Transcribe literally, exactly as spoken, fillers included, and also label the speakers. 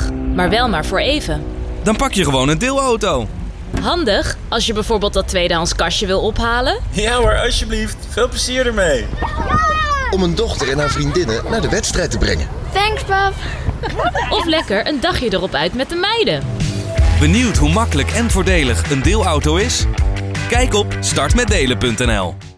Speaker 1: dag, maar wel maar voor even.
Speaker 2: Dan pak je gewoon een deelauto.
Speaker 1: Handig als je bijvoorbeeld dat tweedehands kastje wil ophalen.
Speaker 3: Ja hoor, alsjeblieft. Veel plezier ermee.
Speaker 4: Om een dochter en haar vriendinnen naar de wedstrijd te brengen.
Speaker 5: Thanks, pap.
Speaker 1: Of lekker een dagje erop uit met de meiden.
Speaker 2: Benieuwd hoe makkelijk en voordelig een deelauto is? Kijk op start met delen punt n l.